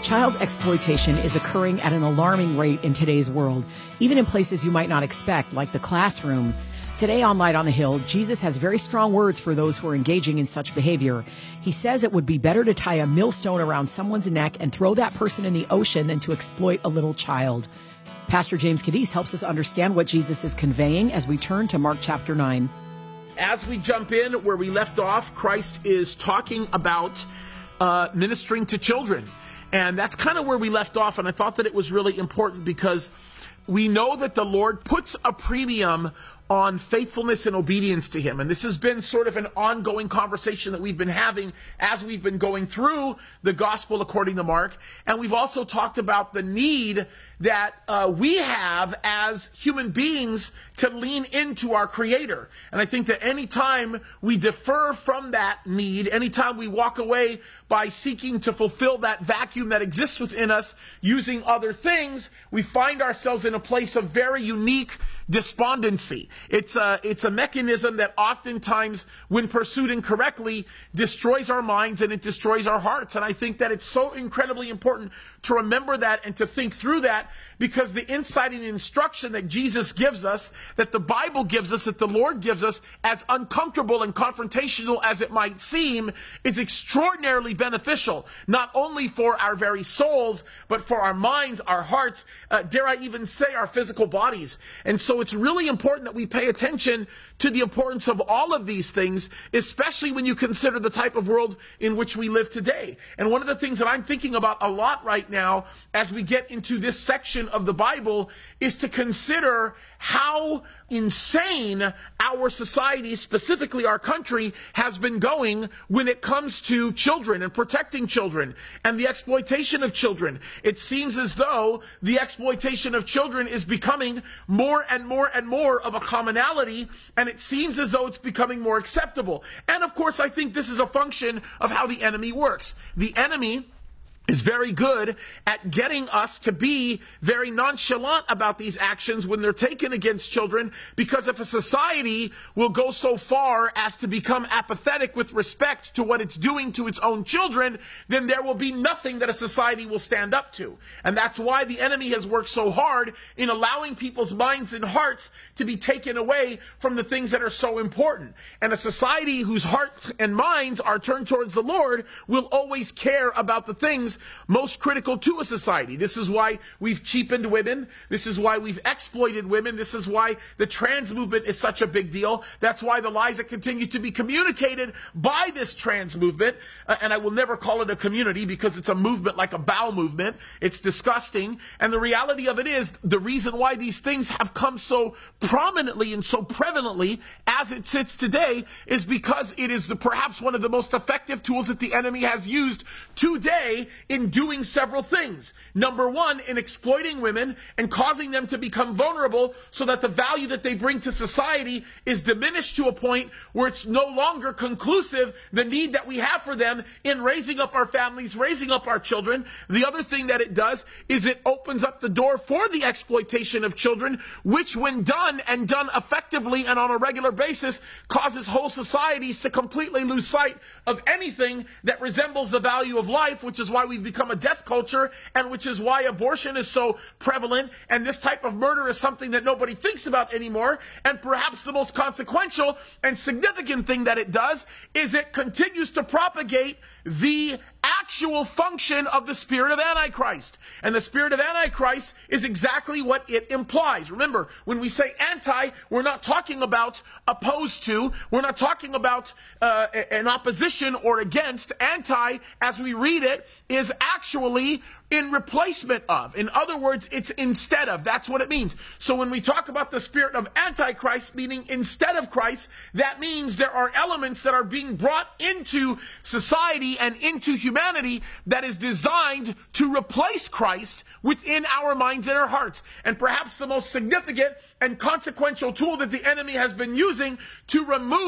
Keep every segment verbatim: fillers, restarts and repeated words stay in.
Child exploitation is occurring at an alarming rate in today's world, even in places you might not expect, like the classroom. Today on Light on the Hill, Jesus has very strong words for those who are engaging in such behavior. He says it would be better to tie a millstone around someone's neck and throw that person in the ocean than to exploit a little child. Pastor James Cadiz helps us understand what Jesus is conveying as we turn to Mark chapter nine. As we jump in where we left off, Christ is talking about uh, ministering to children. And that's kind of where we left off, and I thought that it was really important because we know that the Lord puts a premium on faithfulness and obedience to Him. And this has been sort of an ongoing conversation that we've been having as we've been going through the gospel according to Mark. And we've also talked about the need that uh, we have as human beings to lean into our Creator. And I think that anytime we defer from that need, anytime we walk away by seeking to fulfill that vacuum that exists within us using other things, we find ourselves in a place of very unique despondency. It's a, it's a mechanism that oftentimes, when pursued incorrectly, destroys our minds and it destroys our hearts. And I think that it's so incredibly important to remember that and to think through that, because the insight and instruction that Jesus gives us, that the Bible gives us, that the Lord gives us, as uncomfortable and confrontational as it might seem, is extraordinarily beneficial, not only for our very souls, but for our minds, our hearts, uh, dare I even say our physical bodies. And so it's really important that we pay attention to the importance of all of these things, especially when you consider the type of world in which we live today. And one of the things that I'm thinking about a lot right now as we get into this section of the Bible is to consider how insane our society, specifically our country, has been going when it comes to children and protecting children and the exploitation of children. It seems as though the exploitation of children is becoming more and more and more of a commonality, and it seems as though it's becoming more acceptable. And of course, I think this is a function of how the enemy works. The enemy is very good at getting us to be very nonchalant about these actions when they're taken against children, because if a society will go so far as to become apathetic with respect to what it's doing to its own children, then there will be nothing that a society will stand up to. And that's why the enemy has worked so hard in allowing people's minds and hearts to be taken away from the things that are so important. And a society whose hearts and minds are turned towards the Lord will always care about the things most critical to a society. This is why we've cheapened women. This is why we've exploited women. This is why the trans movement is such a big deal. That's why the lies that continue to be communicated by this trans movement, uh, and I will never call it a community because it's a movement like a bowel movement. It's disgusting. And the reality of it is, the reason why these things have come so prominently and so prevalently as it sits today is because it is the, perhaps one of the most effective tools that the enemy has used today in doing several things. Number one, in exploiting women and causing them to become vulnerable so that the value that they bring to society is diminished to a point where it's no longer conclusive, the need that we have for them in raising up our families, raising up our children. The other thing that it does is it opens up the door for the exploitation of children, which when done and done effectively and on a regular basis causes whole societies to completely lose sight of anything that resembles the value of life, which is why we've become a death culture, and which is why abortion is so prevalent, and this type of murder is something that nobody thinks about anymore. And perhaps the most consequential and significant thing that it does is it continues to propagate the actual function of the spirit of Antichrist. And the spirit of Antichrist is exactly what it implies. Remember, when we say anti, we're not talking about opposed to. We're not talking about uh, an opposition or against. Anti, as we read it, is actually in replacement of. In other words, it's instead of. That's what it means. So when we talk about the spirit of Antichrist, meaning instead of Christ, that means there are elements that are being brought into society and into humanity that is designed to replace Christ within our minds and our hearts. And perhaps the most significant and consequential tool that the enemy has been using to remove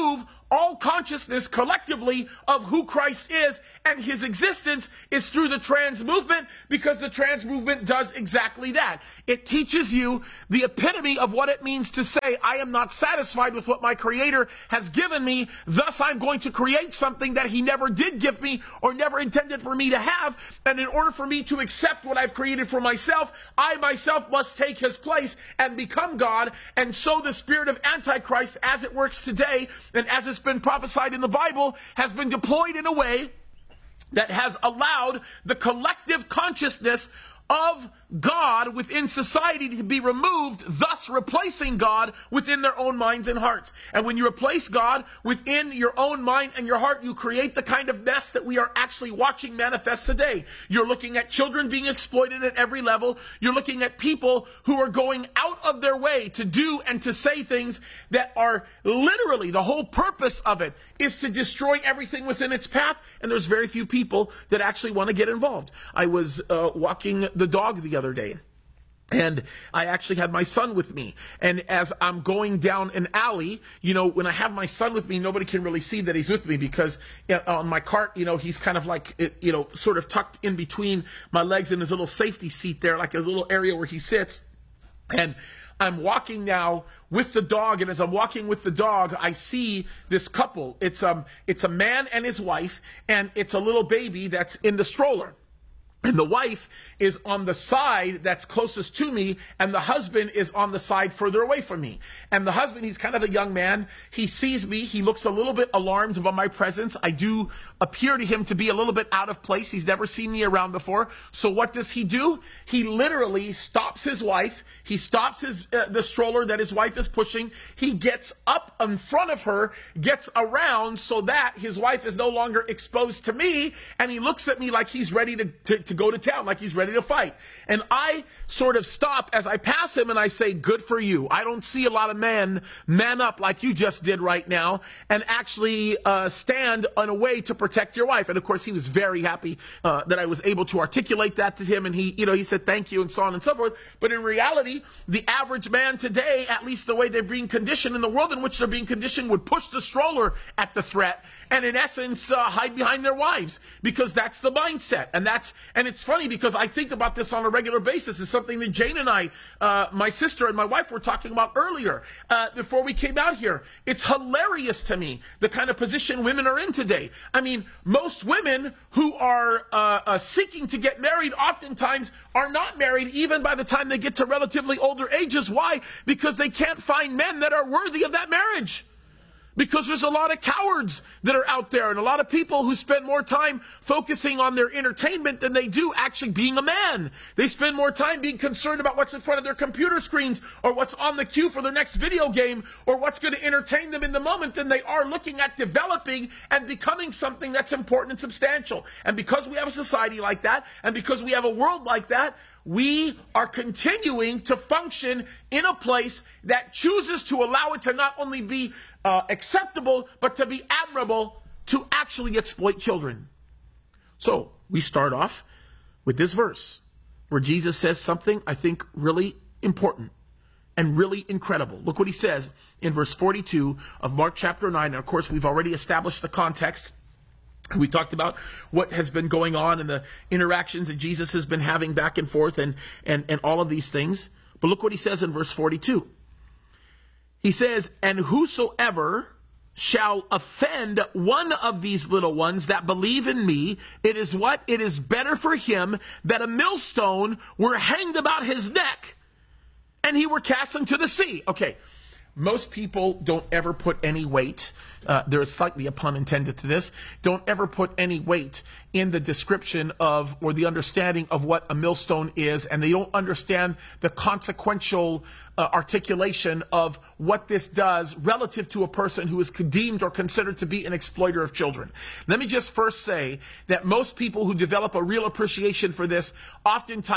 all consciousness collectively of who Christ is, and his existence is through the trans movement, because the trans movement does exactly that. It teaches you the epitome of what it means to say, I am not satisfied with what my Creator has given me, thus I'm going to create something that he never did give me or never intended for me to have, and in order for me to accept what I've created for myself, I myself must take his place and become God. And so the spirit of Antichrist, as it works today, and as it's been prophesied in the Bible, has been deployed in a way that has allowed the collective consciousness of God within society to be removed, thus replacing God within their own minds and hearts. And when you replace God within your own mind and your heart, you create the kind of mess that we are actually watching manifest today. You're looking at children being exploited at every level. You're looking at people who are going out of their way to do and to say things that are literally, the whole purpose of it is to destroy everything within its path. And there's very few people that actually want to get involved. I was uh, walking the dog the other day, and I actually had my son with me. And as I'm going down an alley, you know, when I have my son with me, nobody can really see that he's with me, because on my cart, you know, he's kind of like, you know, sort of tucked in between my legs in his little safety seat there, like his little area where he sits. And I'm walking now with the dog, and as I'm walking with the dog, I see this couple. It's um, it's a man and his wife, and it's a little baby that's in the stroller. And the wife is on the side that's closest to me, and the husband is on the side further away from me. And the husband, he's kind of a young man. He sees me. He looks a little bit alarmed by my presence. I do appear to him to be a little bit out of place. He's never seen me around before. So what does he do? He literally stops his wife. He stops his uh, the stroller that his wife is pushing. He gets up in front of her, gets around so that his wife is no longer exposed to me, and he looks at me like he's ready to, to, to go to town, like he's ready to fight. And I sort of stop as I pass him, and I say, good for you. I don't see a lot of men man up like you just did right now and actually uh, stand in a way to protect your wife. And of course, he was very happy uh, that I was able to articulate that to him. And he, you know, he said thank you and so on and so forth. But in reality, the average man today, at least the way they're being conditioned in the world in which they're being conditioned, would push the stroller at the threat and in essence uh, hide behind their wives, because that's the mindset. And that's, and it's funny because I think about this on a regular basis. It's something that Jane and I, uh, my sister and my wife were talking about earlier uh, before we came out here. It's hilarious to me, the kind of position women are in today. I mean, most women who are uh, uh, seeking to get married oftentimes are not married even by the time they get to relatively older ages. Why? Because they can't find men that are worthy of that marriage. Because there's a lot of cowards that are out there, and a lot of people who spend more time focusing on their entertainment than they do actually being a man. They spend more time being concerned about what's in front of their computer screens, or what's on the queue for their next video game, or what's going to entertain them in the moment, than they are looking at developing and becoming something that's important and substantial. And because we have a society like that, and because we have a world like that, we are continuing to function in a place that chooses to allow it to not only be uh, acceptable, but to be admirable, to actually exploit children. So we start off with this verse where Jesus says something I think really important and really incredible. Look what he says in verse forty-two of Mark chapter nine. And of course, we've already established the context. We talked about what has been going on and the interactions that Jesus has been having back and forth and, and, and all of these things. But look what he says in verse forty-two. He says, and whosoever shall offend one of these little ones that believe in me, it is what? It is better for him that a millstone were hanged about his neck and he were cast into the sea. Okay. Most people don't ever put any weight, uh, there is slightly a pun intended to this, don't ever put any weight in the description of or the understanding of what a millstone is, and they don't understand the consequential uh, articulation of what this does relative to a person who is deemed or considered to be an exploiter of children. Let me just first say that most people who develop a real appreciation for this oftentimes